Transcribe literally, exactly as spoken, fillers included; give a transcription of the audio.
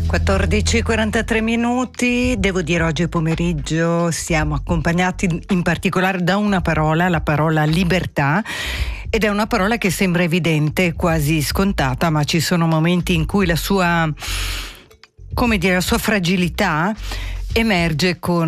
quattordici e quarantatré minuti, devo dire oggi pomeriggio siamo accompagnati in particolare da una parola, la parola libertà, ed è una parola che sembra evidente, quasi scontata, ma ci sono momenti in cui la sua, come dire, la sua fragilità emerge con